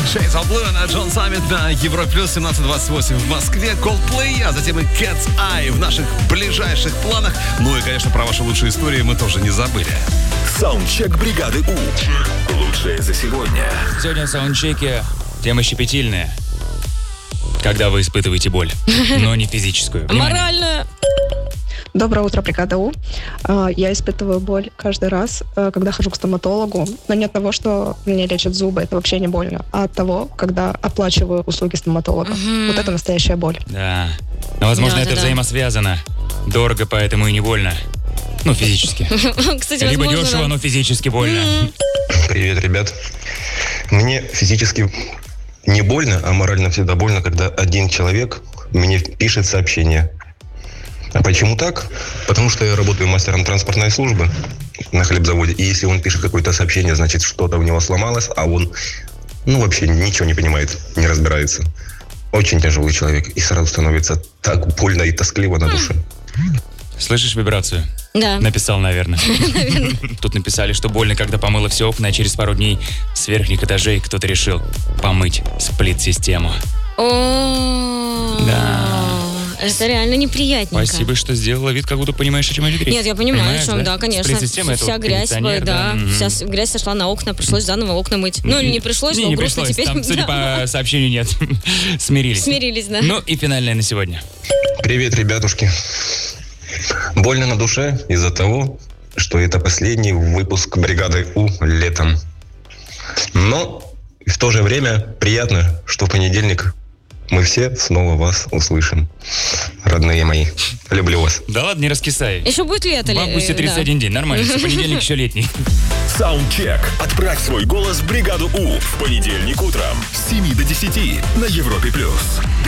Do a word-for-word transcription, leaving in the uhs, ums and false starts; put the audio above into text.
Shades of Blue на Джон Саммит на Европе Плюс, семнадцать двадцать восемь в Москве. Coldplay, а затем и Cat's Eye в наших ближайших планах. Ну и, конечно, про ваши лучшие истории мы тоже не забыли. Саундчек бригады У. Лучшее за сегодня. Сегодня в саундчеке тема щепетильная. Когда вы испытываете боль, но не физическую. Внимание. Моральная. Доброе утро, бригада У. Я испытываю боль каждый раз, когда хожу к стоматологу, но не от того, что мне лечат зубы, это вообще не больно, а от того, когда оплачиваю услуги стоматолога. Угу. Вот это настоящая боль. Да. Но, возможно, Да, это да, да. взаимосвязано. Дорого, поэтому и не больно. Ну, физически. Кстати, Либо возможно, дешево, да. но физически больно. Привет, ребят. Мне физически не больно, а морально всегда больно, когда один человек мне пишет сообщение. А почему так? Потому что я работаю мастером транспортной службы на хлебзаводе, и если он пишет какое-то сообщение, значит, что-то у него сломалось, а он, ну, вообще ничего не понимает, не разбирается. Очень тяжелый человек, и сразу становится так больно и тоскливо на душе. Слышишь вибрацию? Да. Написал, наверное. Тут написали, что больно, когда помыло все окна, а через пару дней с верхних этажей кто-то решил помыть сплит-систему. О, Да. Это реально неприятненько. Спасибо, что сделала вид, как будто понимаешь, о чем я говорю. Нет, я понимаю, Понимаешь, о чем, да, конечно. Сплит-система — это Вся вот грязь, кондиционер, да, Мгм. вся с- грязь сошла на окна, пришлось заново окна мыть. Ну, или не пришлось, Не, но не грустно пришлось, теперь. там, судя Да. по сообщению, нет. Смирились. Смирились, да. Ну и финальное на сегодня. Привет, ребятушки. Больно на душе из-за того, что это последний выпуск бригады У летом. Но в то же время приятно, что в понедельник мы все снова вас услышим. Родные мои, люблю вас. Да ладно, не раскисай. Еще будет лето. ли- Бабусе э, тридцать да. один день, нормально. С понедельник еще летний. Саундчек. Отправь свой голос в бригаду У в понедельник утром с семи до десяти на Европе плюс.